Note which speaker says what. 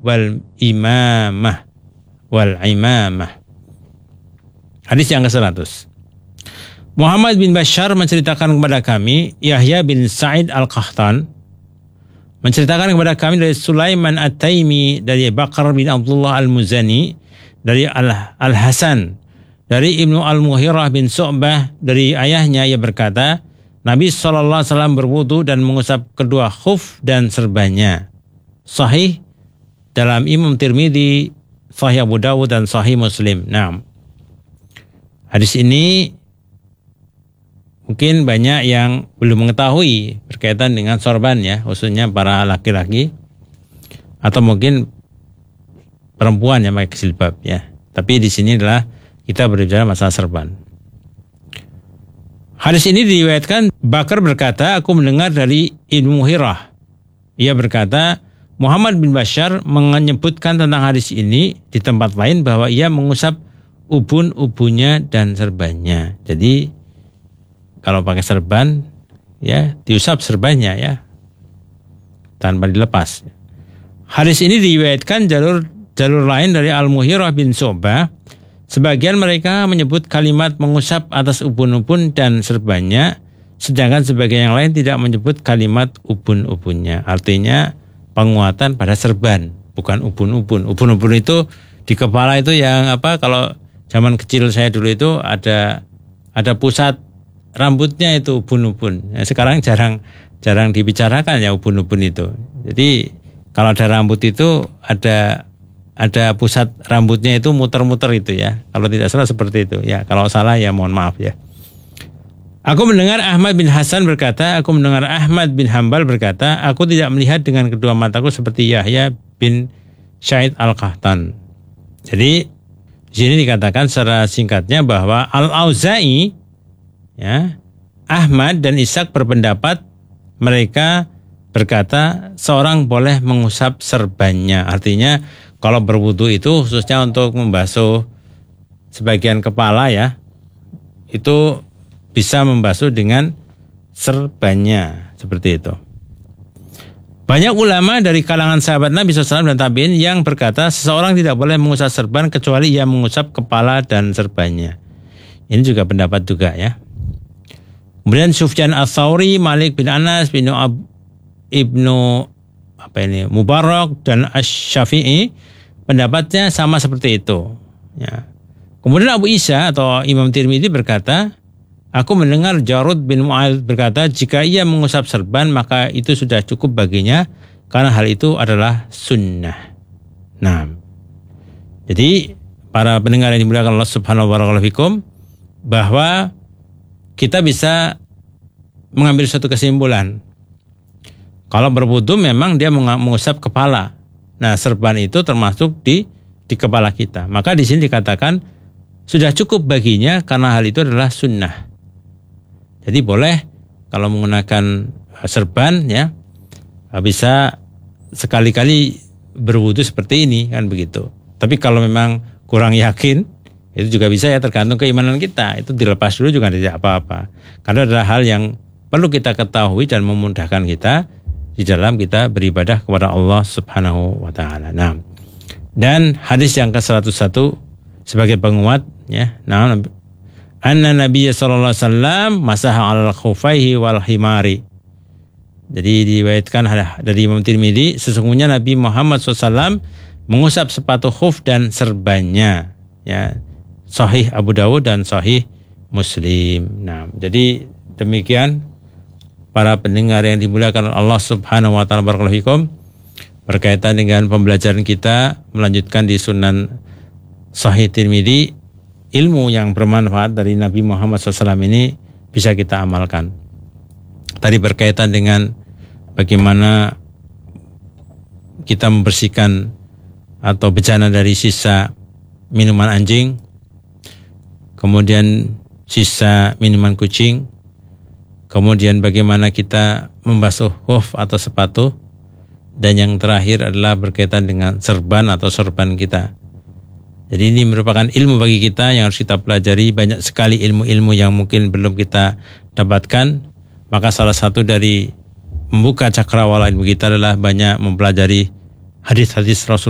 Speaker 1: wal imamah wal imamah. Hadis yang ke-100. Muhammad bin Bashar menceritakan kepada kami, Yahya bin Sa'id Al-Qahtan menceritakan kepada kami dari Sulaiman At-Taimi, dari Bakar bin Abdullah Al-Muzani, dari Al-Hasan, dari Ibnu Al-Muhirah bin Su'bah, dari ayahnya, ia berkata, Nabi SAW berwudu dan mengusap kedua khuf dan serbanya. Sahih dalam Imam Tirmidzi, Sahih Abu Dawud dan Sahih Muslim. Nah, hadis ini mungkin banyak yang belum mengetahui berkaitan dengan sorban ya, khususnya para laki-laki atau mungkin perempuan yang pakai jilbab ya. Tapi di sini adalah kita berbicara masalah serban. Hadis ini diriwayatkan Bakar berkata, aku mendengar dari Ibnu Muhirah. Ia berkata, Muhammad bin Bashar menyebutkan tentang hadis ini di tempat lain bahwa ia mengusap ubun-ubunnya dan serbannya. Jadi kalau pakai serban ya diusap serbannya ya tanpa dilepas. Hadis ini diriwayatkan jalur lain dari Al-Muhirah bin Su'bah. Sebagian mereka menyebut kalimat mengusap atas ubun-ubun dan serbannya, sedangkan sebagian yang lain tidak menyebut kalimat ubun-ubunnya. Artinya penguatan pada serban, bukan ubun-ubun. Ubun-ubun itu di kepala itu yang apa? Kalau zaman kecil saya dulu itu ada pusat rambutnya itu ubun-ubun. Ya, sekarang jarang dibicarakan ya ubun-ubun itu. Jadi kalau ada rambut itu ada pusat rambutnya itu muter-muter itu ya. Kalau tidak salah seperti itu ya. Kalau salah ya mohon maaf ya. Aku mendengar Ahmad bin Hasan berkata, aku mendengar Ahmad bin Hambal berkata, aku tidak melihat dengan kedua mataku seperti Yahya bin Sa'id Al-Qahtan. Jadi di sini dikatakan secara singkatnya bahwa Al-Auza'i ya, Ahmad dan Ishaq berpendapat, mereka berkata seorang boleh mengusap serbannya. Artinya kalau berwudu itu khususnya untuk membasuh sebagian kepala ya, itu bisa membasuh dengan serbannya seperti itu. Banyak ulama dari kalangan sahabat Nabi SAW dan tabi'in yang berkata seseorang tidak boleh mengusap serban kecuali ia mengusap kepala dan serbannya. Ini juga pendapat juga ya. Kemudian Sufyan Ats-Tsauri, Malik bin Anas, Ibnu Mubarak dan Asy-Syafi'i pendapatnya sama seperti itu. Ya. Kemudian Abu Isa atau Imam Tirmidzi berkata, aku mendengar Jarud bin Mu'adz berkata, jika ia mengusap serban maka itu sudah cukup baginya karena hal itu adalah sunnah. Nah, jadi para pendengar yang dimuliakan Allah Subhanahu wa ta'ala fikum, bahwa kita bisa mengambil suatu kesimpulan. Kalau berwudu memang dia mengusap kepala. Nah, serban itu termasuk di kepala kita. Maka di sini dikatakan sudah cukup baginya karena hal itu adalah sunnah. Jadi boleh kalau menggunakan serban ya bisa sekali-kali berwudu seperti ini kan begitu. Tapi kalau memang kurang yakin itu juga bisa ya, tergantung keimanan kita. Itu dilepas dulu juga tidak apa-apa. Karena adalah hal yang perlu kita ketahui dan memudahkan kita di dalam kita beribadah kepada Allah Subhanahu wa ta'ala. Nah, dan hadis yang ke-101 sebagai penguat ya. Nah, anna Nabiya sallallahu alaihi wasallam masaha 'alal khufaihi wal himari. Jadi diriwayatkan dari Imam Tirmidzi, sesungguhnya Nabi Muhammad SAW mengusap sepatu khuf dan serbannya ya. Sahih Abu Dawud dan Sahih Muslim. Nah, jadi demikian para pendengar yang dimuliakan Allah Subhanahu wa ta'ala, barakallahu fikum, berkaitan dengan pembelajaran kita melanjutkan di Sunan Sahih Tirmidzi, ilmu yang bermanfaat dari Nabi Muhammad SAW ini bisa kita amalkan. Tadi berkaitan dengan bagaimana kita membersihkan atau bejana dari sisa minuman anjing, kemudian sisa minuman kucing, kemudian bagaimana kita membasuh khuf atau sepatu, dan yang terakhir adalah berkaitan dengan serban atau sorban kita. Jadi ini merupakan ilmu bagi kita yang harus kita pelajari. Banyak sekali ilmu-ilmu yang mungkin belum kita dapatkan. Maka salah satu dari membuka cakrawala ilmu kita adalah banyak mempelajari hadis-hadis Rasul